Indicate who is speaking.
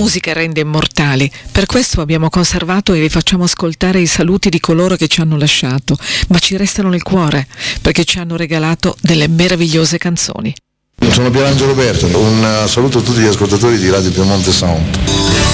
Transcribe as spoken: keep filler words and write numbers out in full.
Speaker 1: musica rende immortali, per questo abbiamo conservato e vi facciamo ascoltare i saluti di coloro che ci hanno lasciato, ma ci restano nel cuore, perché ci hanno regalato delle meravigliose canzoni.
Speaker 2: Sono Pierangelo Bertoli, un saluto a tutti gli ascoltatori di Radio Piemonte Sound.